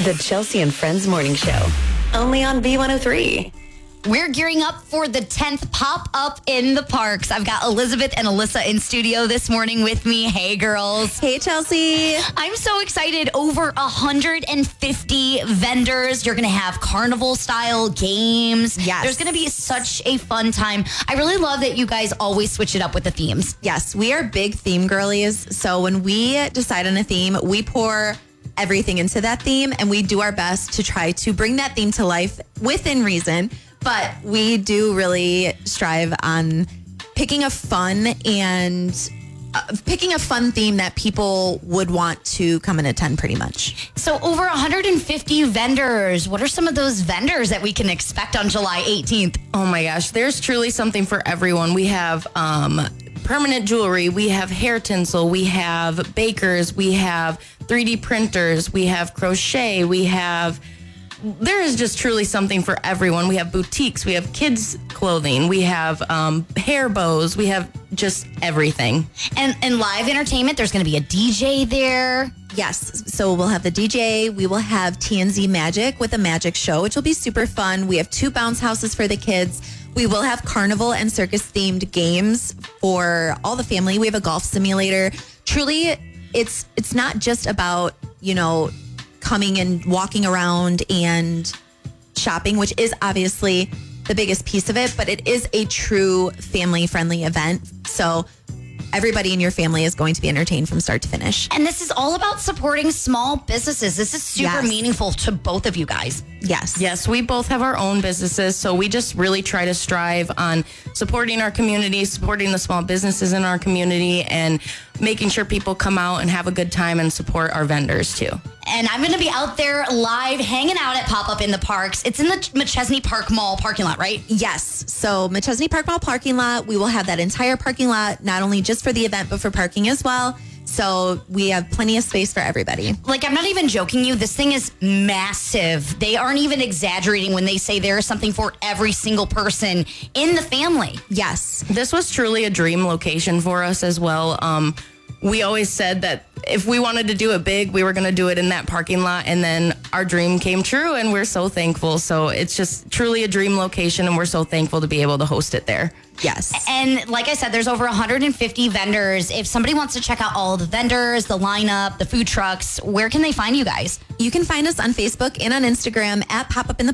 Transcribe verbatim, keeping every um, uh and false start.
The Chelsea and Friends Morning Show. Only on B one oh three. We're gearing up for the tenth pop-up in the parks. I've got Elizabeth and Alyssa in studio this morning with me. Hey, girls. Hey, Chelsea. I'm so excited. Over one hundred fifty vendors. You're going to have carnival-style games. Yes. There's going to be such a fun time. I really love that you guys always switch it up with the themes. Yes, we are big theme girlies. So when we decide on a theme, we pour everything into that theme and we do our best to try to bring that theme to life within reason. But we do really strive on picking a fun and uh, picking a fun theme that people would want to come and attend pretty much. So over one hundred fifty vendors. What are some of those vendors that we can expect on July eighteenth? Oh my gosh, there's truly something for everyone. We have um, permanent jewelry, we have hair tinsel, we have bakers, we have three D printers, we have crochet, we have... There is just truly something for everyone. We have boutiques, we have kids clothing, we have um, hair bows, we have just everything. And and live entertainment, there's going to be a D J there. Yes, so we'll have the D J, we will have T N Z Magic with a magic show, which will be super fun. We have two bounce houses for the kids. We will have carnival and circus themed games for all the family. We have a golf simulator. Truly, it's it's not just about, you know, coming and walking around and shopping, which is obviously the biggest piece of it, but it is a true family-friendly event. So everybody in your family is going to be entertained from start to finish. And this is all about supporting small businesses. This is super Yes. meaningful to both of you guys. Yes. Yes, we both have our own businesses, so we just really try to strive on supporting our community, supporting the small businesses in our community, and making sure people come out and have a good time and support our vendors too. And I'm going to be out there live hanging out at Pop-Up in the Parks. It's in the McChesney Park Mall parking lot, right? Yes. So McChesney Park Mall parking lot, we will have that entire parking lot, not only just for the event, but for parking as well. So we have plenty of space for everybody. Like, I'm not even joking you. This thing is massive. They aren't even exaggerating when they say there is something for every single person in the family. Yes. This was truly a dream location for us as well. Um, we always said that if we wanted to do it big, we were going to do it in that parking lot. And then our dream came true, and we're so thankful. So it's just truly a dream location, and we're so thankful to be able to host it there. Yes. And like I said, there's over one hundred fifty vendors. If somebody wants to check out all the vendors, the lineup, the food trucks, where can they find you guys? You can find us on Facebook and on Instagram at Pop Up in the